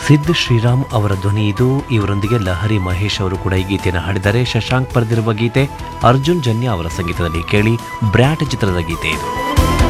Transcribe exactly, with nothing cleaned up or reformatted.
ಸಿದ್ ಶ್ರೀರಾಮ್ ಅವರ ಧ್ವನಿ ಇದು. ಇವರೊಂದಿಗೆ ಲಹರಿ ಮಹೇಶ್ ಅವರು ಕೂಡ ಈ ಗೀತೆಯನ್ನು ಹಾಡಿದ್ದಾರೆ. ಶಶಾಂಕ್ ಬರೆದಿರುವ ಗೀತೆ, ಅರ್ಜುನ್ ಜನ್ಯ ಅವರ ಸಂಗೀತದಲ್ಲಿ ಕೇಳಿ ಬ್ರ್ಯಾಟ್ ಚಿತ್ರದ ಗೀತೆ ಇದು.